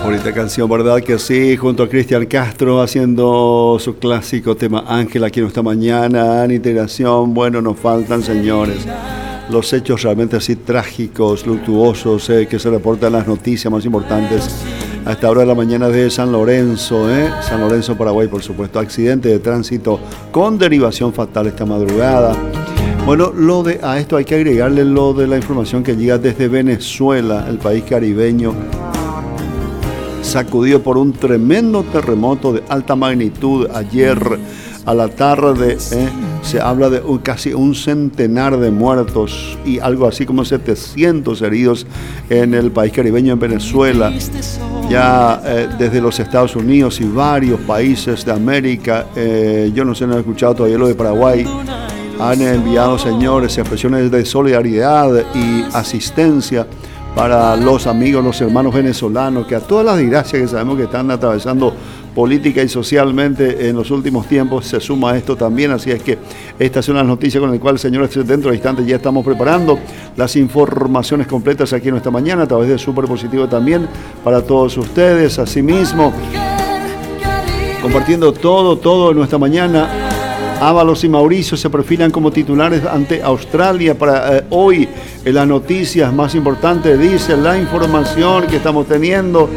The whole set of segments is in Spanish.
Bonita canción, ¿verdad que sí? Junto a Cristian Castro haciendo su clásico tema Ángel aquí en esta mañana en integración. Bueno, nos faltan, señores, los hechos realmente así trágicos, luctuosos, que se reportan en las noticias más importantes a esta hora de la mañana de San Lorenzo, San Lorenzo, Paraguay, por supuesto. Accidente de tránsito con derivación fatal esta madrugada. Bueno, a esto hay que agregarle lo de la información que llega desde Venezuela, el país caribeño, sacudido por un tremendo terremoto de alta magnitud ayer a la tarde. Se habla de casi un centenar de muertos y algo así como 700 heridos en el país caribeño, en Venezuela. Ya desde los Estados Unidos y varios países de América, yo no sé, no he escuchado todavía lo de Paraguay, han enviado, señores, expresiones de solidaridad y asistencia para los amigos, los hermanos venezolanos, que a todas las desgracias que sabemos que están atravesando política y socialmente en los últimos tiempos, se suma esto también. Así es que estas son las noticias con las cuales, señores, dentro de instantes ya estamos preparando las informaciones completas aquí en esta mañana a través de Super Positivo también para todos ustedes. Asimismo, compartiendo todo en nuestra mañana. Ábalos y Mauricio se perfilan como titulares ante Australia para hoy. En las noticias más importantes dice la información que estamos teniendo.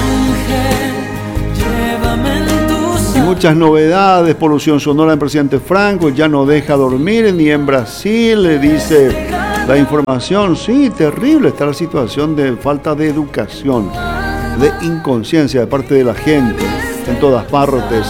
Y muchas novedades. Polución sonora en presidente Franco ya no deja dormir ni en Brasil, le dice la información. Sí, terrible está la situación de falta de educación, de inconsciencia de parte de la gente en todas partes.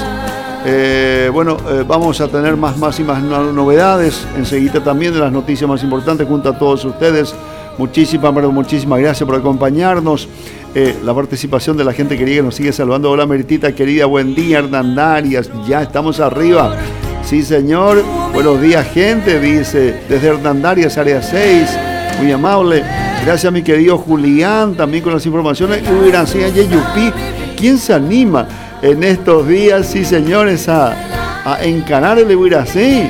Vamos a tener más y más novedades enseguida también de las noticias más importantes junto a todos ustedes. Muchísimas gracias por acompañarnos. La participación de la gente querida que nos sigue saludando. Hola Meritita querida, buen día. Hernán Arias, ya estamos arriba. Sí señor, buenos días gente, dice desde Hernán Arias, área 6, muy amable. Gracias mi querido Julián, también con las informaciones. Gracias Yeyupi, ¿quién se anima en estos días, sí señores, a encarar el Huirasí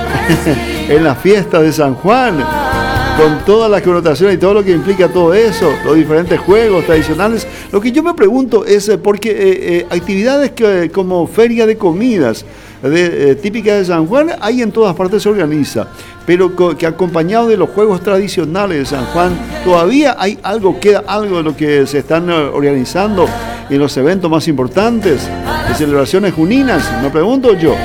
en la fiesta de San Juan, con todas las connotaciones y todo lo que implica todo eso, los diferentes juegos tradicionales? Lo que yo me pregunto es porque actividades como feria de comidas típicas de San Juan hay en todas partes, se organiza, pero que acompañado de los juegos tradicionales de San Juan todavía queda algo de lo que se están organizando en los eventos más importantes de celebraciones juninas, me pregunto yo.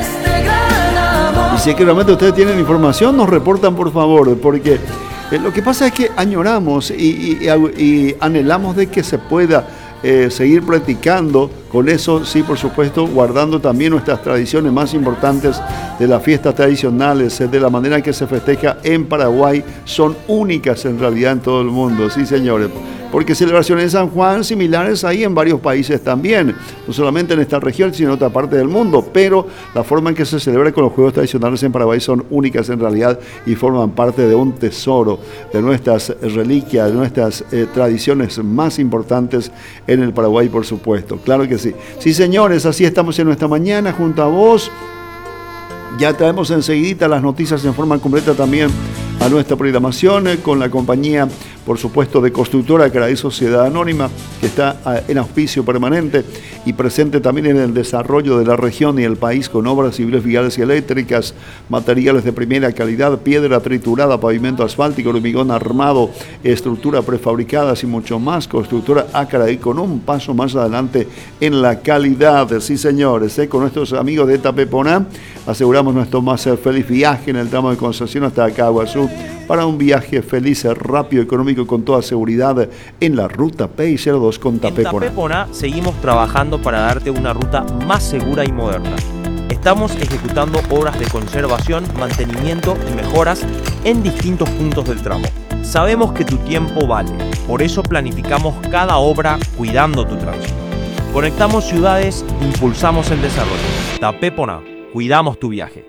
Y si es que realmente ustedes tienen información, nos reportan por favor, porque lo que pasa es que añoramos y anhelamos de que se pueda seguir practicando con eso, sí, por supuesto, guardando también nuestras tradiciones más importantes de las fiestas tradicionales, de la manera que se festeja en Paraguay, son únicas en realidad en todo el mundo, sí señores, porque celebraciones de San Juan similares hay en varios países también, no solamente en esta región, sino en otra parte del mundo, pero la forma en que se celebra con los juegos tradicionales en Paraguay son únicas en realidad y forman parte de un tesoro de nuestras reliquias, de nuestras tradiciones más importantes en el Paraguay, por supuesto, claro que sí. Sí, señores, así estamos en nuestra mañana junto a vos. Ya traemos enseguida las noticias en forma completa también a nuestra programación con la compañía, por supuesto, de Constructora Caraí Sociedad Anónima, que está en auspicio permanente y presente también en el desarrollo de la región y el país con obras civiles, viales y eléctricas, materiales de primera calidad, piedra triturada, pavimento asfáltico, hormigón armado, estructura prefabricadas y mucho más. Constructora Acaraí, con un paso más adelante en la calidad. Sí, señores, con nuestros amigos de Tapeponá aseguramos nuestro más feliz viaje en el tramo de Concepción hasta Caguazú, para un viaje feliz, rápido, económico, con toda seguridad en la ruta PI02 con Tapeponá. En Tapeponá seguimos trabajando para darte una ruta más segura y moderna. Estamos ejecutando obras de conservación, mantenimiento y mejoras en distintos puntos del tramo. Sabemos que tu tiempo vale, por eso planificamos cada obra cuidando tu tránsito. Conectamos ciudades, impulsamos el desarrollo. Tapeponá, cuidamos tu viaje.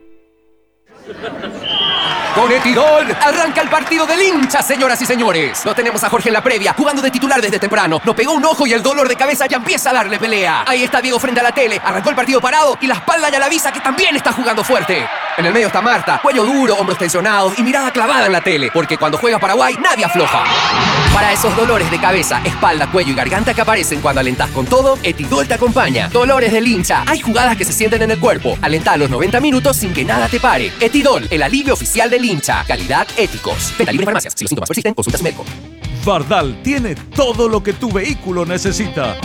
Con Etidol, arranca el partido del hincha, señoras y señores. Lo tenemos a Jorge en la previa, jugando de titular desde temprano. Nos pegó un ojo y el dolor de cabeza ya empieza a darle pelea. Ahí está Diego frente a la tele, arrancó el partido parado y la espalda ya la avisa que también está jugando fuerte. En el medio está Marta, cuello duro, hombros tensionados y mirada clavada en la tele, porque cuando juega Paraguay nadie afloja. Para esos dolores de cabeza, espalda, cuello y garganta que aparecen cuando alentás con todo, Etidol te acompaña. Dolores del hincha. Hay jugadas que se sienten en el cuerpo. Alentá los 90 minutos sin que nada te pare. Etidol, el alivio oficial del hincha. Calidad, éticos. Venta libre en farmacias. Si los síntomas persisten, consulta a su médico. Bardal tiene todo lo que tu vehículo necesita.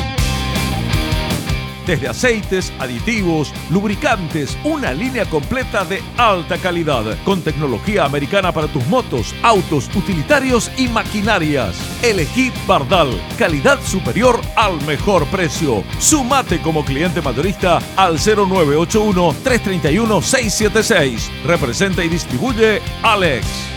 Desde aceites, aditivos, lubricantes, una línea completa de alta calidad, con tecnología americana para tus motos, autos, utilitarios y maquinarias. Elegí Bardal, calidad superior al mejor precio. Sumate como cliente mayorista al 0981-331-676. Representa y distribuye Alex.